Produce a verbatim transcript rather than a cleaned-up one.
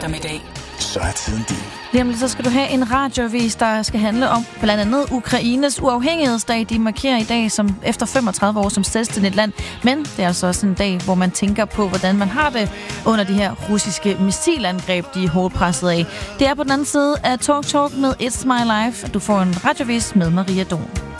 eftermiddag. Så er tiden din. Lige om lidt, så skal du have en radioavis, der skal handle om blandt andet Ukraines uafhængighedsdag. De markerer i dag som efter femogtredive år som selvstændigt land. Men det er altså også en dag, hvor man tænker på, hvordan man har det under de her russiske missilangreb, de er hårdt presset af. Det er på den anden side af Talk Talk med It's My Life. Du får en radioavis med Maria Don.